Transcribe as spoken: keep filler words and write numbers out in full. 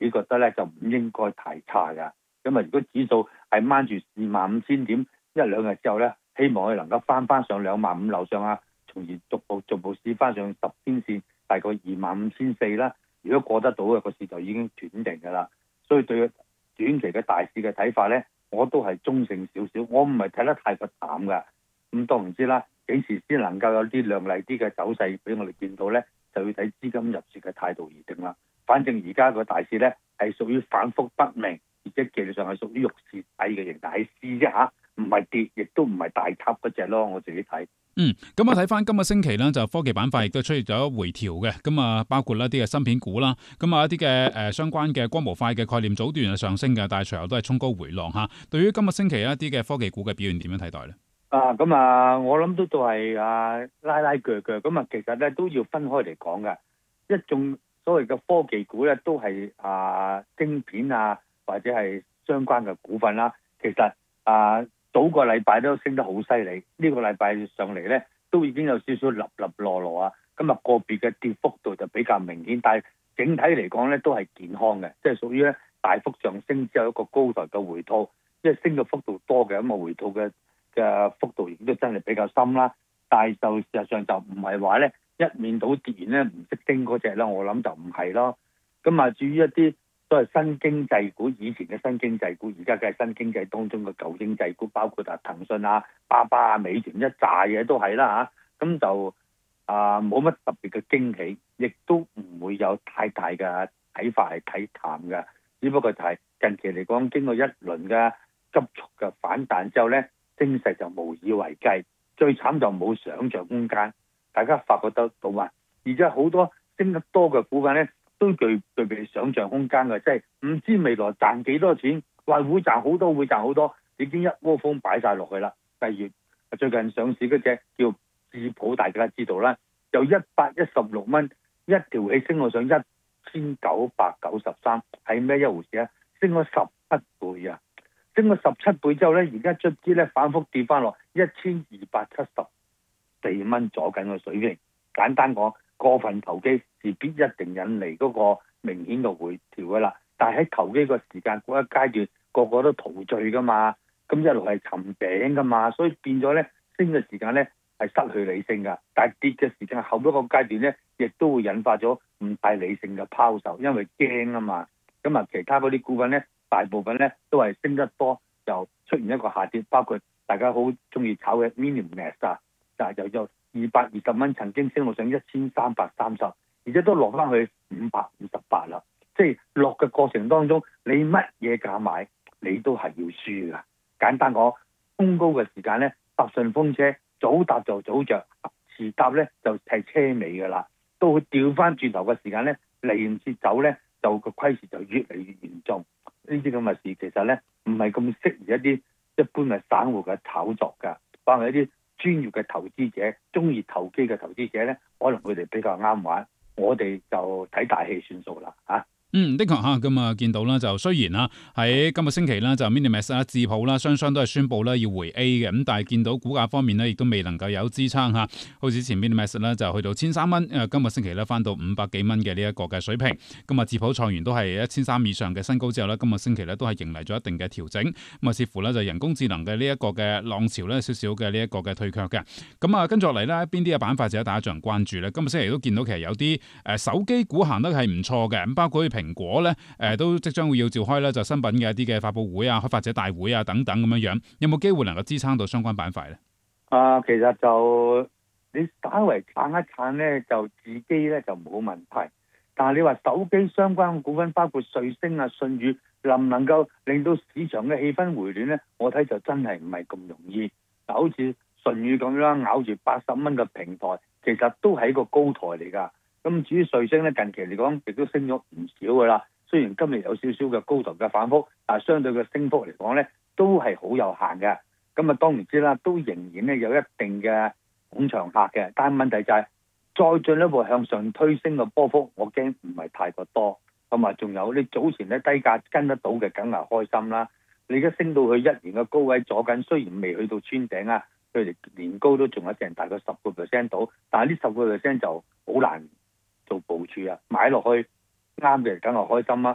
己覺得咧就唔應該太差㗎。咁啊，如果指數係掹住二萬五千點一兩日之後咧，希望佢能夠翻翻上兩萬五樓上啊，從而逐步逐步試翻上十天線大概二萬五千四啦。如果過得到嘅，個市就已經斷定㗎啦。所以對短期嘅大市嘅睇法咧，我都係中性少少，我唔係睇得太過淡㗎。咁當然知啦，幾時先能夠有啲亮麗啲嘅走勢俾我哋見到咧，就要睇資金入市嘅態度而定啦。反正而家個大市咧係屬於反覆不明，而且技術上係屬於弱市底嘅形態，係試啫嚇，唔係跌，亦都唔係大級嗰隻咯。我自己睇。 嗯，咁我睇翻今個星期咧，就科技板塊亦都出現咗回調嘅，咁啊包括一啲嘅芯片股啦，咁啊一啲嘅誒相關嘅光模塊嘅概念早段係上升嘅，但係隨後都係衝高回浪嚇。對於今個星期一啲嘅科技股嘅表現點樣睇待咧？ 啊，咁啊，我諗都都係啊拉拉鋸鋸，咁啊其實咧都要分開嚟講嘅。一眾所謂嘅科技股咧，都係啊晶片啊或者係相關嘅股份啦。其實啊早個禮拜都升得好犀利，呢個禮拜上嚟咧都已經有少少立立落落啊。咁啊個別嘅跌幅度就比較明顯，但係整體嚟講咧都係健康嘅，即係屬於咧大幅上升之後一個高台嘅回吐，即係升嘅幅度多嘅，咁啊回吐嘅嘅幅度亦都真係比較深啦。但係就事實上就唔係話咧一面倒跌完咧唔識升嗰隻啦，我諗就唔係咯。咁啊至於一啲都係新經濟股，以前嘅新經濟股，而家嘅係新經濟當中嘅舊經濟股，包括啊騰訊啊、巴巴啊、美團一紮嘢都係啦嚇。咁就啊冇乜特別嘅驚喜，亦都唔會有太大嘅睇法係睇淡嘅。只不過就係近期嚟講，經過一輪嘅急速嘅反彈之後咧，升勢就無以為繼。最慘就冇想像空間，大家發覺得到嘛？而且好多升得多嘅股份咧，都具具備想像空間嘅，即係唔知未來賺幾多錢，話會賺好多，會賺好多，已經一窩蜂擺晒落去啦。例如最近上市嗰隻叫智普，大家知道啦，由一百一十六蚊一條氣升到上一千九百九十三，係咩一回事啊？升咗十七倍啊！升咗十七倍之後咧，而家卒之咧反覆跌翻落一千二百七十四蚊左緊嘅水平。簡單講，過分投機是必一定引嚟嗰個明顯嘅回調噶啦。但係喺投機個時間嗰一階段，個個都陶醉噶嘛，咁一路係尋頂噶嘛，所以變咗咧升嘅時間咧係失去理性噶。但係跌嘅時間後一個階段咧，亦都會引發咗唔太理性嘅拋售，因為驚啊嘛。咁啊，其他嗰啲股份咧，大部分咧都係升得多，就出現一個下跌，包括大家好中意炒嘅 Minimax 啊，但係就有二百二十蚊曾經升到上一千三百三十，而且都落翻去五百五十八啦。即係落嘅過程當中，你乜嘢價買，你都係要輸㗎。簡單講，衝高嘅時間咧，搭順風車，早搭就早着，遲搭咧就係車尾㗎啦。到佢調翻轉頭嘅時間咧，嚟唔切走咧，就個虧蝕就越嚟越嚴重。呢啲咁嘅事其實咧唔係咁適宜一啲一般嘅散戶嘅炒作㗎，反而一啲專業嘅投資者、中意投機嘅投資者咧，可能佢哋比較啱玩。我哋就睇大戲算數啦嚇。 嗯，的確嚇，咁啊見到啦，就雖然啦喺今個星期啦，就 Minimax 啦、智普啦，雙雙都係宣布啦要回 A 嘅，咁但係見到股價方面咧，亦都未能夠有支撐嚇。好似之前 Minimax 咧就去到千三蚊，誒今個星期咧翻到五百幾蚊嘅呢一個嘅水平。咁啊，智普創完都係一千三以上嘅新高之後咧，今個星期咧都係迎嚟咗一定嘅調整。咁啊，似乎咧就人工智能嘅呢一個嘅浪潮咧，少少嘅呢一個嘅退卻嘅。咁啊，跟住落嚟咧，邊啲嘅板塊就有大家進行關注咧？今個星期都見到其實有啲誒手機股行得係唔錯嘅，咁包括蘋果咧，誒、呃、都即將會要召開咧就新品嘅一啲嘅發佈會啊、開發者大會啊等等咁樣樣，有冇機會能夠支撐到相關板塊咧？ 啊，其實就你稍為撐一撐咧，就自己咧就冇問題。但係你話手機相關股份，包括瑞聲啊、舜宇，能唔能夠令到市場嘅氣氛回暖咧？我睇就真係唔係咁容易。嗱，好似舜宇咁樣咬住八十蚊嘅平台，其實都係一個高台嚟㗎。咁至於瑞聲咧，近期嚟講亦都升咗唔少㗎啦。雖然今日有少少嘅高台嘅反覆，但係相對嘅升幅嚟講咧，都係好有限嘅。咁啊，當然知啦，都仍然咧有一定嘅捧場客嘅。但係問題就係、是、再進一步向上推升嘅波幅，我驚唔係太過多。咁啊，仲有你早前咧低價跟得到嘅，梗係開心啦。你而家升到去一年嘅高位左緊，雖然未去到穿頂啊，佢哋年高都仲有成大概十個 percent 到，但係呢十個 percent 就好難做部署啊。買落去啱嘅梗係開心啦，